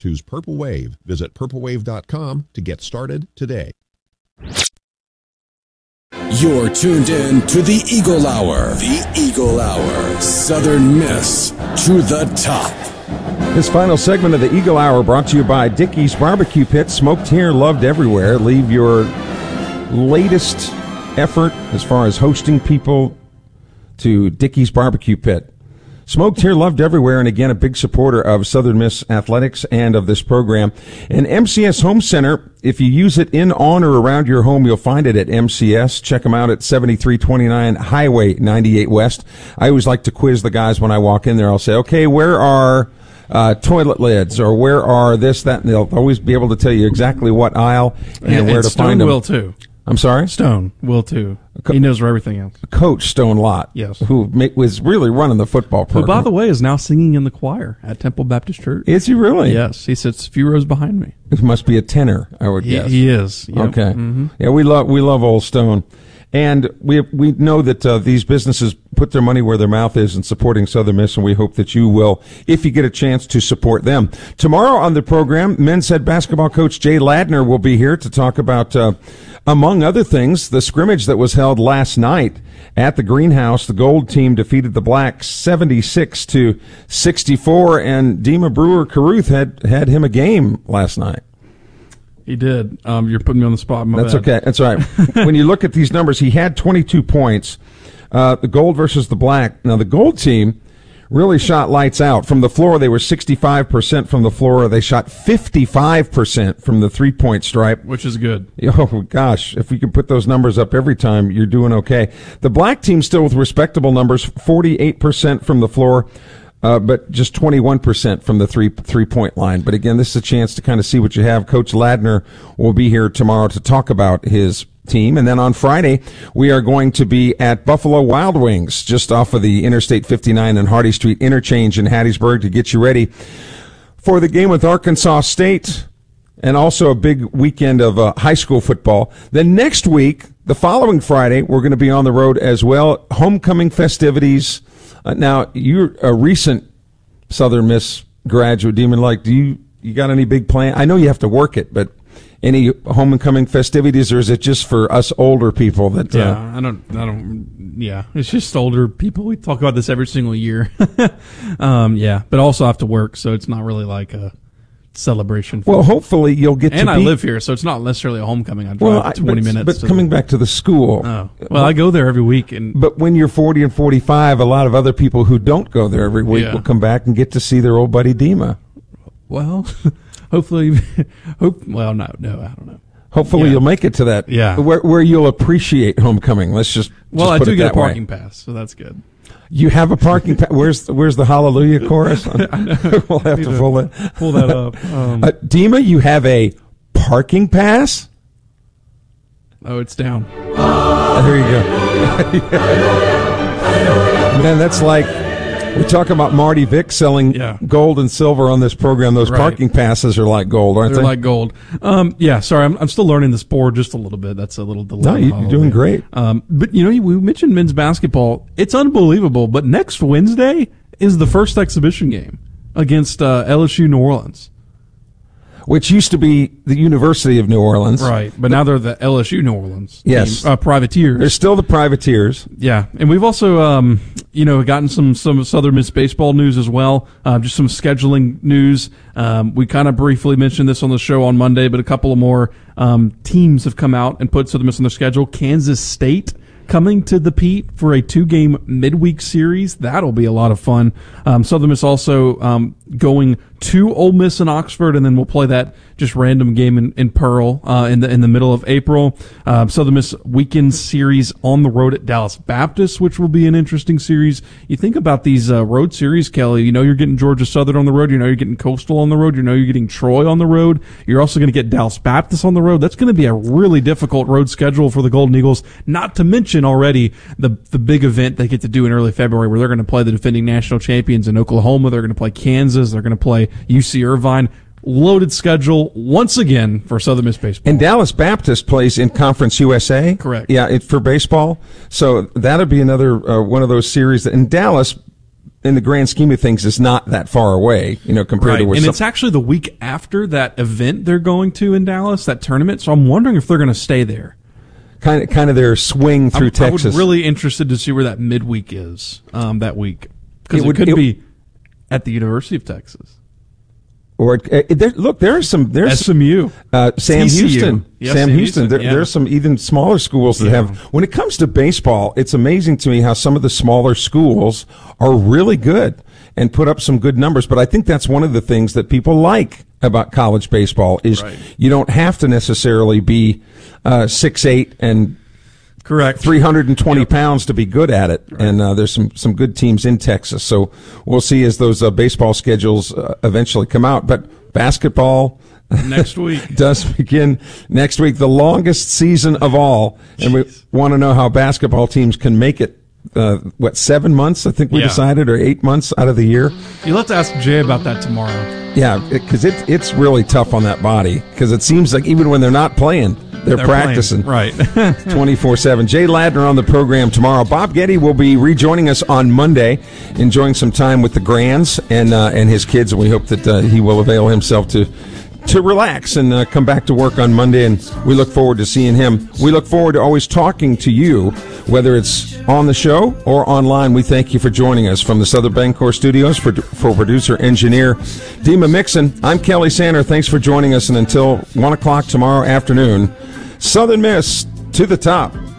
Choose Purple Wave. Visit purplewave.com to get started today. You're tuned in to the Eagle Hour. The Eagle Hour. Southern Miss to the top. This final segment of the Eagle Hour brought to you by Dickey's Barbecue Pit. Smoked here, loved everywhere. Leave your latest effort as far as hosting people to Dickey's Barbecue Pit. Smoked here, loved everywhere, and again, a big supporter of Southern Miss athletics and of this program. And MCS Home Center, if you use it in, on, or around your home, you'll find it at MCS. Check them out at 7329 Highway 98 West. I always like to quiz the guys when I walk in there. I'll say, okay, where are toilet lids, or where are this, that, and they'll always be able to tell you exactly what aisle and where to find them. Stone will too. I'm sorry? Stone will too. He knows where everything else. Coach Stone Lott, yes, who was really running the football program. Who, by the way, is now singing in the choir at Temple Baptist Church. Is he really? Yes, he sits a few rows behind me. He must be a tenor, I would guess. He is. Yep. Okay. Mm-hmm. Yeah, we love old Stone. And we know that these businesses put their money where their mouth is in supporting Southern Miss, and we hope that you will, if you get a chance, to support them. Tomorrow on the program, men's head basketball coach Jay Ladner will be here to talk about, among other things, the scrimmage that was held last night at the Greenhouse. The Gold team defeated the Blacks 76-64, and Dima Brewer-Caruth had him a game last night. He did. You're putting me on the spot. That's okay. That's all right. When you look at these numbers, he had 22 points. The Gold versus the Black. Now, the Gold team really shot lights out. From the floor, they were 65% from the floor. They shot 55% from the three-point stripe. Which is good. Oh, gosh. If we can put those numbers up every time, you're doing okay. The Black team still with respectable numbers, 48% from the floor. But just 21% from the three-point line. But again, this is a chance to kind of see what you have. Coach Ladner will be here tomorrow to talk about his team. And then on Friday, we are going to be at Buffalo Wild Wings, just off of the Interstate 59 and Hardy Street interchange in Hattiesburg, to get you ready for the game with Arkansas State, and also a big weekend of high school football. Then next week, the following Friday, we're going to be on the road as well. Homecoming festivities. Now, you're a recent Southern Miss graduate, Demon. Like, do you got any big plan? I know you have to work it, but any homecoming festivities, or is it just for us older people that? Yeah, I don't. Yeah, it's just older people. We talk about this every single year. Yeah, but also have to work, so it's not really like a celebration. Well, hopefully you'll get and to. I live here, so it's not necessarily a homecoming. I drive 20 minutes. But coming back to the school. Oh, well, I go there every week. But when you're 40 and 45, a lot of other people who don't go there every week will come back and get to see their old buddy Dima. Well, hopefully. Well, no, I don't know. Hopefully you'll make it to that. Yeah. Where you'll appreciate homecoming. Let's just. Well, just I put do it get a that parking way. pass, so that's good. You have a parking pass. Where's the Hallelujah chorus? We'll have to pull that up. Dima, you have a parking pass? Oh, it's down. There you go. Man, that's like, we talk about Marty Vick selling gold and silver on this program. Those parking passes are like gold, aren't they? They're like gold. Sorry, I'm still learning the sport just a little bit. That's a little delay. No, you're doing great. But, we mentioned men's basketball. It's unbelievable, but next Wednesday is the first exhibition game against LSU New Orleans. Which used to be the University of New Orleans. Right, but now they're the LSU New Orleans yes. team, Privateers. They're still the Privateers. Yeah, and we've also, gotten some Southern Miss baseball news as well, just some scheduling news. We kind of briefly mentioned this on the show on Monday, but a couple of more teams have come out and put Southern Miss on their schedule. Kansas State coming to the Pete for a 2-game midweek series. That'll be a lot of fun. Southern Miss also going to Ole Miss in Oxford, and then we'll play that just random game in Pearl in the middle of April. Southern Miss weekend series on the road at Dallas Baptist, which will be an interesting series. You think about these road series, Kelly. You're getting Georgia Southern on the road. You're getting Coastal on the road. You're getting Troy on the road. You're also going to get Dallas Baptist on the road. That's going to be a really difficult road schedule for the Golden Eagles, not to mention already the big event they get to do in early February where they're going to play the defending national champions in Oklahoma. They're going to play Kansas. They're going to play UC Irvine. Loaded schedule once again for Southern Miss baseball. And Dallas Baptist plays in Conference USA. Correct. Yeah, for baseball. So that'll be another one of those series. In Dallas, in the grand scheme of things, is not that far away, compared to where and it's actually the week after that event they're going to in Dallas, that tournament. So I'm wondering if they're going to stay there. Kind of their swing through Texas. I would really interested to see where that midweek is that week, because it could be at the University of Texas. Or there are some. There's SMU, Sam TCU. Houston, Yeah, Sam Houston. Houston. There's some even smaller schools that have. When it comes to baseball, it's amazing to me how some of the smaller schools are really good and put up some good numbers. But I think that's one of the things that people like about college baseball is you don't have to necessarily be 6'8" and correct 320 pounds to be good at it. And there's some good teams in Texas. So we'll see as those baseball schedules eventually come out. But basketball next week does begin next week, the longest season of all. And we want to know how basketball teams can make it. 7 months, I think we decided, or 8 months out of the year. You'll have to ask Jay about that tomorrow. Yeah, because it's really tough on that body, because it seems like even when they're not playing, they're practicing. Playing. Right. 24/7. Jay Ladner on the program tomorrow. Bob Getty will be rejoining us on Monday, enjoying some time with the Grands and his kids, and we hope that he will avail himself to relax and come back to work on Monday, and we look forward to seeing him. We look forward to always talking to you, whether it's on the show or online. We thank you for joining us from the Southern Bancorp Studios. For producer-engineer Dima Mixon, I'm Kelly Sander. Thanks for joining us, and until 1 o'clock tomorrow afternoon, Southern Miss to the top.